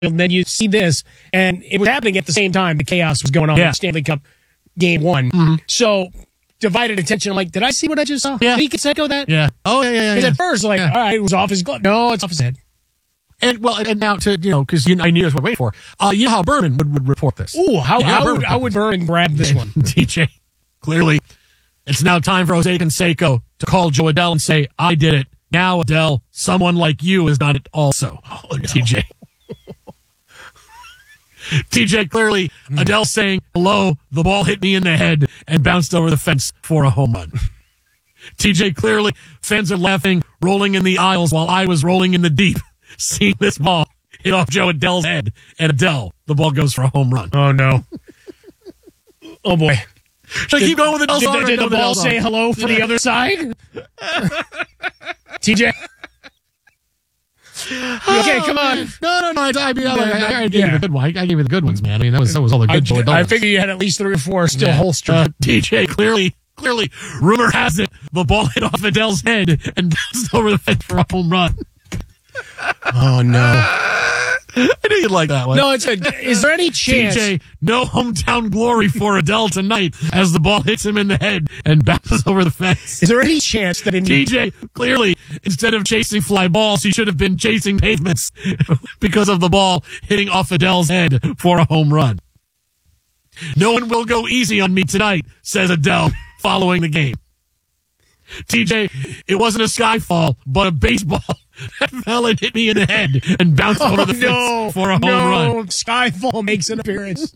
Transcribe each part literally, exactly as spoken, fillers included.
and then you see this, and it was happening at the same time. The chaos was going on Yeah. in Stanley Cup Game One. Mm-hmm. So divided attention. I'm like, did I see what I just saw? Yeah. Did he Canseco that? Yeah. Oh, yeah, yeah, yeah. Because yeah. at first, like, Yeah. all right, it was off his glove. No, it's off his head. And, well, and now to, you know, because you know, I knew that's what I waited for. Uh, you know how Berman would, would report this. Ooh, how, Yeah, how, Berman would, how would Vernon grab this one? T J, clearly, it's now time for Jose Canseco to call Joe Adell and say, I did it. Now, Adell, someone like you has done it also. Oh, no. T J. T J, clearly, Adell saying, hello, the ball hit me in the head and bounced over the fence for a home run. T J, clearly, fans are laughing, rolling in the aisles while I was rolling in the deep, seeing this ball hit off Joe Adell's head. And Adell, the ball goes for a home run. Oh, no. Oh, boy. Should I keep going with Adell's Did, song? did, or did go the with ball Adell's say song? hello for the other side? T J? Okay, come on. No, no, no. I, I, mean, I, I, I gave Yeah. you the good one. I, I gave you the good ones, man. I mean, that was that was all the good I, Joe Adell I ones. figure you had at least three or four still Yeah. holstered. Uh, T J, clearly, clearly, rumor has it, the ball hit off Adell's head and bounced over the fence for a home run. Oh, no. I knew you'd like that one. No, it's a, is there any chance? T J, no hometown glory for Adell tonight as the ball hits him in the head and bounces over the fence. Is there any chance that in T J, clearly, instead of chasing fly balls, he should have been chasing pavements because of the ball hitting off Adell's head for a home run. No one will go easy on me tonight, says Adell following the game. T J, it wasn't a skyfall, but a baseball that fell and hit me in the head and bounced over the no, fence for a home no, run. Skyfall makes an appearance.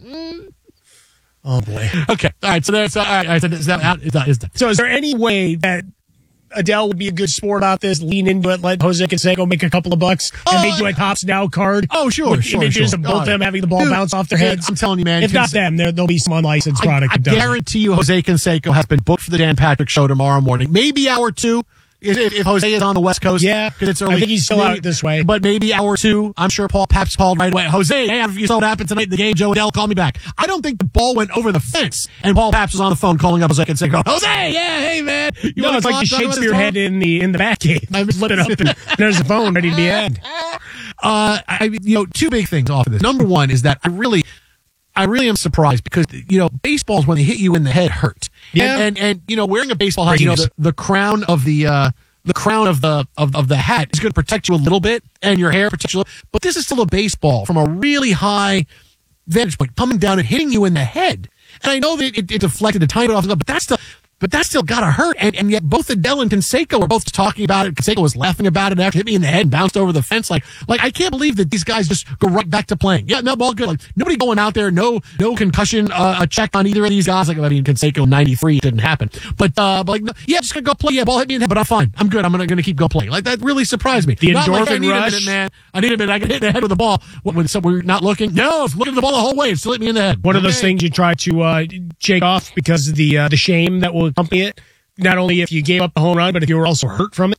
Oh, boy. Okay, all right, so there's, uh, all right, so is that out? Is that, is that, So is there any way that Adell would be a good sport about this, lean into it, let Jose Canseco make a couple of bucks, and Oh, they do a Tops Now card? Oh, sure, with sure, images sure. of both Oh, them having the ball dude, bounce off their dude, heads? I'm telling you, man. If not Canse- them, there, there'll be some unlicensed I, product I that does it. guarantee you Jose Canseco has been booked for the Dan Patrick Show tomorrow morning. Maybe hour two. If, if if Jose is on the West Coast. Yeah, because it's early. I think he's still maybe, out this way. But maybe hour two. I'm sure Paul Paps called right away. Jose, hey, if you saw what happened tonight in the game, Joe Adell, call me back. I don't think the ball went over the fence. And Paul Paps was on the phone calling up Jose Canseco. Jose, yeah, hey, man. You No, wanna it's like talk- the talk about this Shakespeare talk? head in the in the Batcave. I flip it open, and there's a phone ready to be had. Uh, I, you know, two big things off of this. Number one is that I really, I really am surprised because, you know, baseballs, when they hit you in the head, hurt. Yeah. And, and, and you know, wearing a baseball hat, you know, the, the crown of the, uh, the crown of the, of, of the hat is going to protect you a little bit and your hair protects you a little, but this is still a baseball from a really high vantage point coming down and hitting you in the head. And I know that it, it deflected a tiny bit off, but that's still, but that still got to hurt. And, and yet both Adell and Canseco were both talking about it. Canseco was laughing about it after it hit me in the head and bounced over the fence. Like, like I can't believe that these guys just go right back to playing. Yeah, no, ball good. Like nobody going out there. No, no concussion, uh, a check on either of these guys. Like, I mean, Canseco ninety-three didn't happen, but, uh, but like, no, yeah, just gonna go play. Yeah, ball hit me in the head, but I'm fine. I'm good. I'm gonna, gonna keep go playing. Like that really surprised me. The Not like, I endorphin need rush. a minute, man. I need a minute. I can hit the head with the ball. What, when someone not looking? No, it's looking at the ball the whole way. It still hit me in the head. One of those Okay. things you try to uh, shake off because of the uh, the shame that will accompany it. Not only if you gave up the home run, but if you were also hurt from it.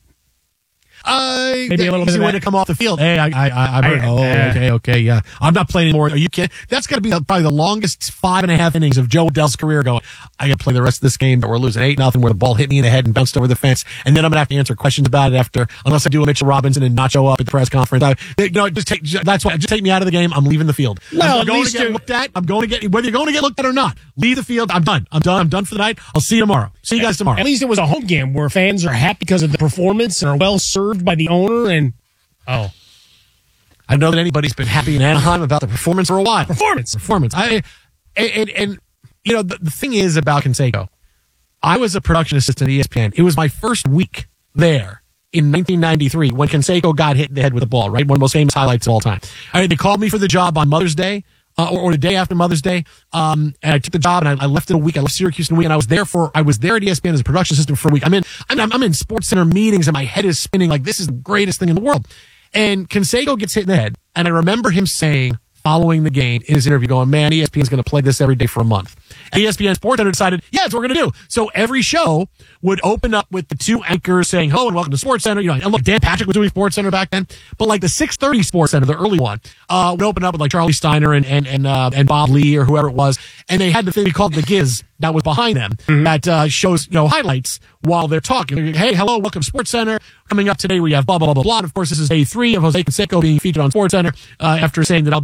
Uh, Maybe a little bit easy of way that. to come off the field. Hey, I, I, I, I'm hurt. I- Oh, uh, okay, okay, yeah. I'm not playing anymore. Are you kidding? That's got to be the, probably the longest five and a half innings of Joe Adell's career. Going, I got to play the rest of this game, but we're losing eight nothing. Where the ball hit me in the head and bounced over the fence, and then I'm gonna have to answer questions about it after, unless I do a Mitchell Robinson and not show up at the press conference. I, you know, just take. That's why. Just take me out of the game. I'm leaving the field. Well, I'm at going least to get you- looked at. I'm going to get whether you're going to get looked at or not. Leave the field. I'm done. I'm done. I'm done for the night. I'll see you tomorrow. See you guys tomorrow. At least it was a home game where fans are happy because of the performance and are well served by the owner. And oh, I don't know that anybody's been happy in Anaheim about the performance for a while. Performance. Performance. I, and, and, and you know, the, the thing is about Canseco, I was a production assistant at E S P N. It was my first week there in nineteen ninety-three when Canseco got hit in the head with a ball, right? One of the most famous highlights of all time. All right, they called me for the job on Mother's Day. Uh, or, or the day after Mother's Day, um, and I took the job and I, I left in a week. I left Syracuse in a week, and I was there for I was there at E S P N as a production assistant for a week. I'm in I'm, I'm in Sports Center meetings, and my head is spinning like this is the greatest thing in the world. And Canseco gets hit in the head, and I remember him saying following the game in his interview, going, "Man, E S P N is going to play this every day for a month." And E S P N Sports Center decided, yeah, that's what we're going to do. So every show would open up with the two anchors saying, hello and welcome to Sports Center. You know, and look, Dan Patrick was doing Sports Center back then. But like the six thirty Sports Center, the early one, uh, would open up with like Charlie Steiner and, and, and, uh, and Bob Lee or whoever it was. And they had the thing we called the Giz that was behind them mm-hmm. that, uh, shows, you know, highlights while they're talking. Like, hey, hello, welcome to Sports Center. Coming up today, we have blah, blah, blah, blah, blah. Of course, this is day three of Jose Canseco being featured on Sports Center, uh, after saying that I'll be